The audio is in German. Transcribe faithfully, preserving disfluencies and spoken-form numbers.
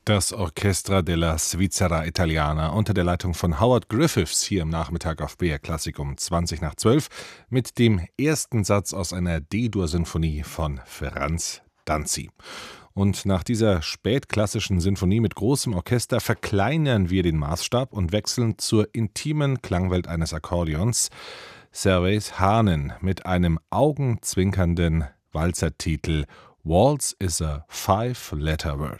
Das Orchestra della Svizzera Italiana unter der Leitung von Howard Griffiths hier im Nachmittag auf B R Klassik um zwanzig nach zwölf mit dem ersten Satz aus einer D-Dur-Sinfonie von Franz Danzi. Und nach dieser spätklassischen Sinfonie mit großem Orchester verkleinern wir den Maßstab und wechseln zur intimen Klangwelt eines Akkordeons. Servais Haanen mit einem augenzwinkernden Walzertitel Waltz is a Five-Letter Word.